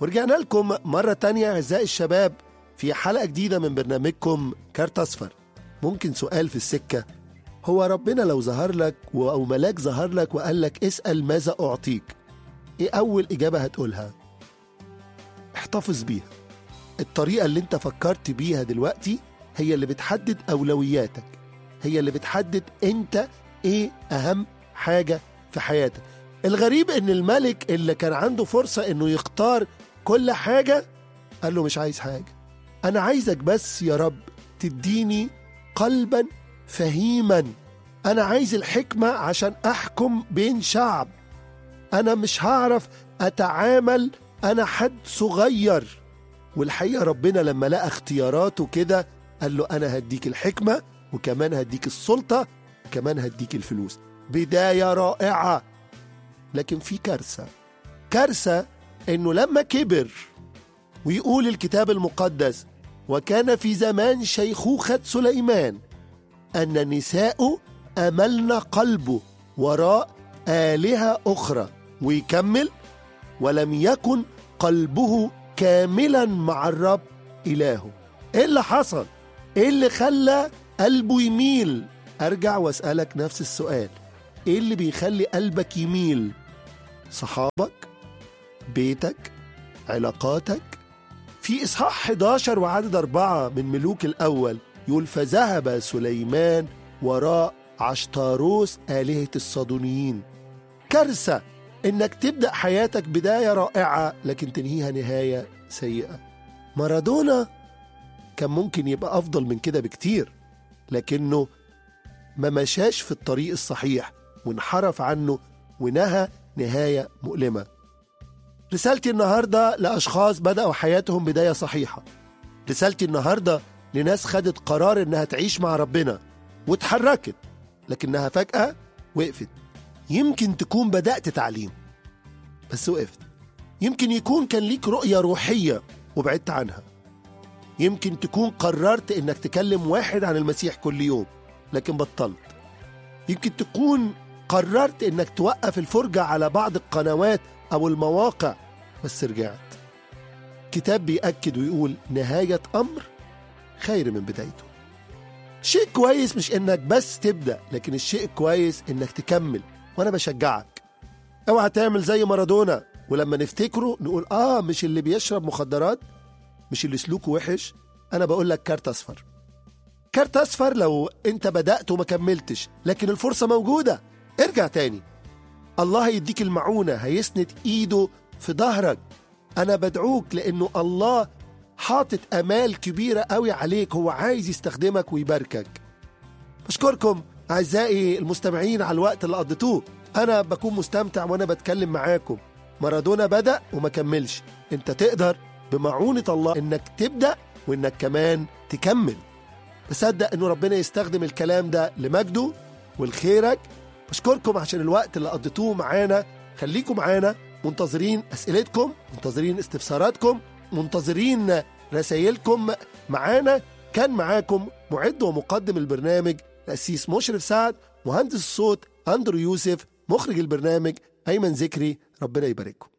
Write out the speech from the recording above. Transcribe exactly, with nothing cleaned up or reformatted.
ورجعنا لكم مرة تانية أعزائي الشباب في حلقة جديدة من برنامجكم كارت أصفر. ممكن سؤال في السكة، هو ربنا لو ظهر لك أو ملاك ظهر لك وقال لك اسأل ماذا أعطيك، إيه أول إجابة هتقولها؟ احتفظ بيها. الطريقة اللي انت فكرت بيها دلوقتي هي اللي بتحدد أولوياتك، هي اللي بتحدد انت ايه أهم حاجة في حياتك. الغريب ان الملك اللي كان عنده فرصة انه يختار كل حاجة قال له مش عايز حاجة، انا عايزك بس يا رب تديني قلبا فهيما، انا عايز الحكمة عشان احكم بين شعب، انا مش هعرف اتعامل، انا حد صغير. والحقيقة ربنا لما لقى اختياراته كده قال له انا هديك الحكمة وكمان هديك السلطة وكمان هديك الفلوس. بداية رائعة. لكن في كارثة، كارثة انه لما كبر، ويقول الكتاب المقدس وكان في زمان شيخوخة سليمان أن نساء أملن قلبه وراء آلهة أخرى، ويكمل ولم يكن قلبه كاملا مع الرب إلهه. إيه اللي حصل؟ إيه اللي خلى قلبه يميل؟ أرجع وأسألك نفس السؤال، إيه اللي بيخلي قلبك يميل؟ صحابك؟ بيتك؟ علاقاتك؟ في إصحاح إحدى عشر وعدد أربعة من ملوك الأول يقول فذهب سليمان وراء عشتاروس آلهة الصدونيين. كارثة إنك تبدأ حياتك بداية رائعة لكن تنهيها نهاية سيئة. مارادونا كان ممكن يبقى أفضل من كده بكتير، لكنه ما مشاش في الطريق الصحيح وانحرف عنه ونهى نهاية مؤلمة. رسالتي النهاردة لأشخاص بدأوا حياتهم بداية صحيحة، رسالتي النهاردة لناس خدت قرار إنها تعيش مع ربنا وتحركت لكنها فجأة وقفت. يمكن تكون بدأت تعليم بس وقفت، يمكن يكون كان ليك رؤية روحية وبعدت عنها، يمكن تكون قررت إنك تكلم واحد عن المسيح كل يوم لكن بطلت، يمكن تكون قررت إنك توقف الفرجة على بعض القنوات أو المواقع بس رجعت. كتاب بيأكد ويقول نهاية أمر خير من بدايته. شيء كويس مش إنك بس تبدأ، لكن الشيء كويس إنك تكمل، وأنا بشجعك. اوعى تعمل زي مارادونا ولما نفتكره نقول آه مش اللي بيشرب مخدرات، مش اللي سلوكه وحش. أنا بقول لك كارت أصفر، كارت أصفر لو أنت بدأت وما كملتش، لكن الفرصة موجودة، ارجع تاني. الله هيديك المعونة، هيسند إيده في ظهرك. أنا بدعوك لأنه الله حاطط أمال كبيرة قوي عليك، هو عايز يستخدمك ويباركك. بشكركم أعزائي المستمعين على الوقت اللي قضيتوه، أنا بكون مستمتع وأنا بتكلم معاكم. مارادونا بدأ وما كملش، أنت تقدر بمعونة الله إنك تبدأ وإنك كمان تكمل. بصدق إنه ربنا يستخدم الكلام ده لمجده والخيرك. بشكركم عشان الوقت اللي قضيتوه معانا، خليكم معانا، منتظرين أسئلتكم، منتظرين استفساراتكم، منتظرين رسائلكم معانا. كان معاكم معد ومقدم البرنامج القسيس مشرف سعد، مهندس الصوت أندرو يوسف، مخرج البرنامج أيمن ذكري. ربنا يبارككم.